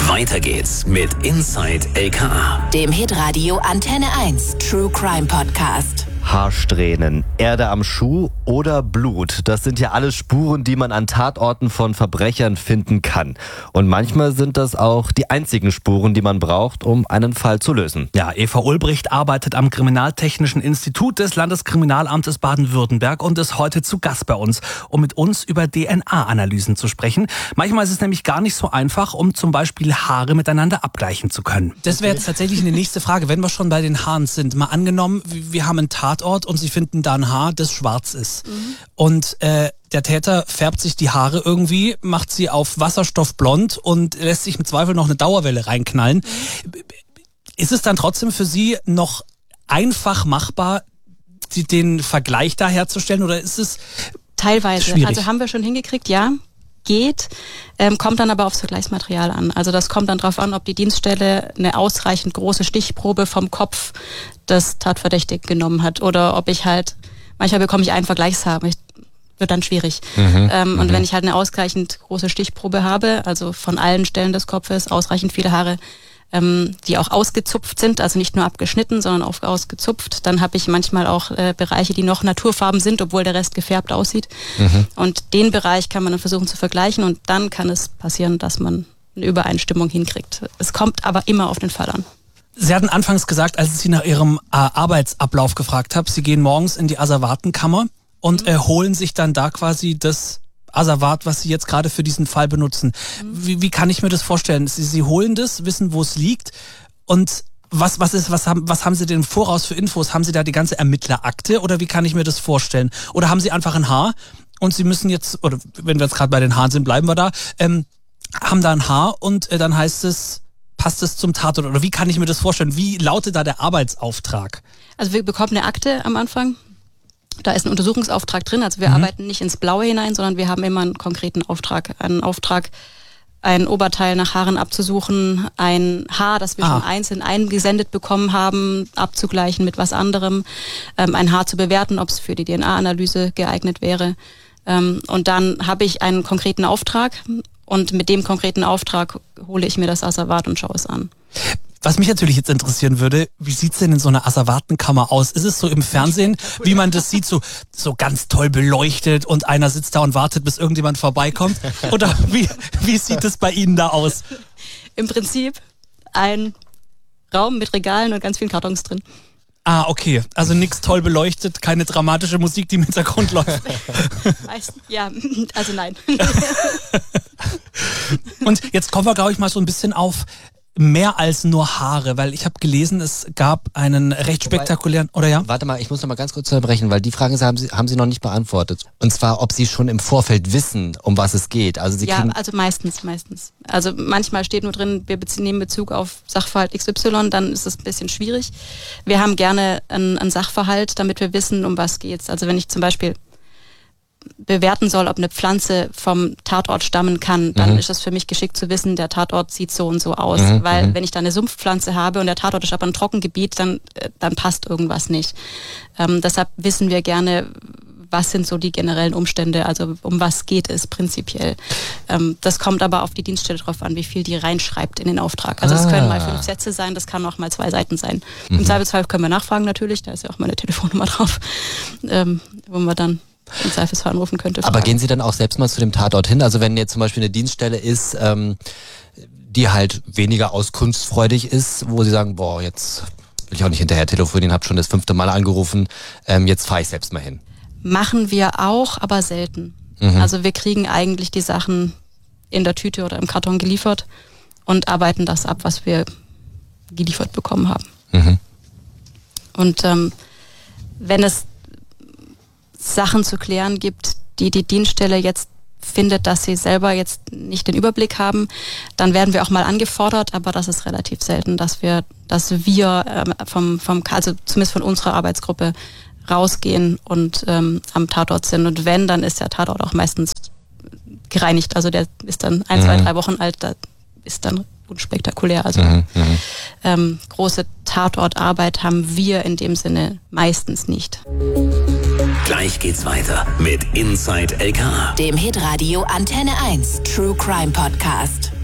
Weiter geht's mit Inside LKA, dem Hitradio Antenne 1 True Crime Podcast. Haarsträhnen, Erde am Schuh oder Blut. Das sind ja alles Spuren, die man an Tatorten von Verbrechern finden kann. Und manchmal sind das auch die einzigen Spuren, die man braucht, um einen Fall zu lösen. Ja, Eva Ulbricht arbeitet am Kriminaltechnischen Institut des Landeskriminalamtes Baden-Württemberg und ist heute zu Gast bei uns, um mit uns über DNA-Analysen zu sprechen. Manchmal ist es nämlich gar nicht so einfach, um zum Beispiel Haare miteinander abgleichen zu können. Das wäre jetzt tatsächlich eine nächste Frage, wenn wir schon bei den Haaren sind. Mal angenommen, wir haben einen Tatort und Sie finden da ein Haar, das schwarz ist. Und der Täter färbt sich die Haare irgendwie, macht sie auf wasserstoffblond und lässt sich im Zweifel noch eine Dauerwelle reinknallen. Ist es dann trotzdem für Sie noch einfach machbar, den Vergleich da herzustellen, oder ist es teilweise schwierig? Also haben wir schon hingekriegt, ja. Geht, kommt dann aber aufs Vergleichsmaterial an. Also das kommt dann darauf an, ob die Dienststelle eine ausreichend große Stichprobe vom Kopf des Tatverdächtigen genommen hat oder ob ich halt, manchmal bekomme ich einen Vergleichshaar, wird dann schwierig. Und wenn ich halt eine ausreichend große Stichprobe habe, also von allen Stellen des Kopfes ausreichend viele Haare, die auch ausgezupft sind, also nicht nur abgeschnitten, sondern auch ausgezupft. Dann habe ich manchmal auch Bereiche, die noch Naturfarben sind, obwohl der Rest gefärbt aussieht. Und den Bereich kann man dann versuchen zu vergleichen und dann kann es passieren, dass man eine Übereinstimmung hinkriegt. Es kommt aber immer auf den Fall an. Sie hatten anfangs gesagt, als ich Sie nach Ihrem Arbeitsablauf gefragt habe, Sie gehen morgens in die Asservatenkammer und holen sich dann da quasi das Asservat, was Sie jetzt gerade für diesen Fall benutzen. Wie kann ich mir das vorstellen? Sie holen das, wissen, wo es liegt, und was haben Sie denn im Voraus für Infos? Haben Sie da die ganze Ermittlerakte oder wie kann ich mir das vorstellen? Oder haben Sie einfach ein Haar und Sie müssen jetzt, oder wenn wir jetzt gerade bei den Haaren sind, bleiben wir da, haben da ein Haar und dann heißt es, passt es zum Tatort? Oder wie kann ich mir das vorstellen? Wie lautet da der Arbeitsauftrag? Also wir bekommen eine Akte am Anfang. Da ist ein Untersuchungsauftrag drin, also wir arbeiten nicht ins Blaue hinein, sondern wir haben immer einen konkreten Auftrag. Einen Auftrag, ein Oberteil nach Haaren abzusuchen, ein Haar, das wir schon einzeln eingesendet bekommen haben, abzugleichen mit was anderem, ein Haar zu bewerten, ob es für die DNA-Analyse geeignet wäre. Und dann habe ich einen konkreten Auftrag und mit dem konkreten Auftrag hole ich mir das Asservat und schaue es an. Was mich natürlich jetzt interessieren würde, wie sieht's denn in so einer Asservatenkammer aus? Ist es so im Fernsehen, wie man das sieht, so ganz toll beleuchtet und einer sitzt da und wartet, bis irgendjemand vorbeikommt? Oder wie sieht es bei Ihnen da aus? Im Prinzip ein Raum mit Regalen und ganz vielen Kartons drin. Ah, okay. Also nichts toll beleuchtet, keine dramatische Musik, die im Hintergrund läuft. Ja, also nein. Und jetzt kommen wir, glaube ich, mal so ein bisschen auf mehr als nur Haare, weil ich habe gelesen, es gab einen recht spektakulären, oder ja? Warte mal, ich muss noch mal ganz kurz unterbrechen, weil die Frage haben Sie noch nicht beantwortet. Und zwar, ob Sie schon im Vorfeld wissen, um was es geht. Also also meistens. Also manchmal steht nur drin, wir nehmen Bezug auf Sachverhalt XY, dann ist es ein bisschen schwierig. Wir haben gerne einen Sachverhalt, damit wir wissen, um was geht's. Also wenn ich zum Beispiel bewerten soll, ob eine Pflanze vom Tatort stammen kann, dann ist es für mich geschickt zu wissen, der Tatort sieht so und so aus. Weil wenn ich da eine Sumpfpflanze habe und der Tatort ist aber ein Trockengebiet, dann passt irgendwas nicht. Deshalb wissen wir gerne, was sind so die generellen Umstände, also um was geht es prinzipiell. Das kommt aber auf die Dienststelle drauf an, wie viel die reinschreibt in den Auftrag. Also es können mal 5 Sätze sein, das kann auch mal 2 Seiten sein. Im Zweifelsfall können wir nachfragen natürlich, da ist ja auch meine Telefonnummer drauf, wo man dann im Zweifelsfall anrufen könnte. Aber gehen Sie dann auch selbst mal zu dem Tatort hin? Also wenn jetzt zum Beispiel eine Dienststelle ist, die halt weniger auskunftsfreudig ist, wo Sie sagen, boah, jetzt will ich auch nicht hinterher telefonieren, habe schon das 5. Mal angerufen, jetzt fahre ich selbst mal hin. Machen wir auch, aber selten. Also wir kriegen eigentlich die Sachen in der Tüte oder im Karton geliefert und arbeiten das ab, was wir geliefert bekommen haben. Und wenn es Sachen zu klären gibt, die Dienststelle jetzt findet, dass sie selber jetzt nicht den Überblick haben, dann werden wir auch mal angefordert, aber das ist relativ selten, dass wir also zumindest von unserer Arbeitsgruppe rausgehen und am Tatort sind. Und wenn, dann ist der Tatort auch meistens gereinigt. Also der ist dann 1, 2, 3 Wochen alt, da ist dann unspektakulär. Also große Tatortarbeit haben wir in dem Sinne meistens nicht. Gleich geht's weiter mit Inside LKA, dem Hitradio Antenne 1 True Crime Podcast.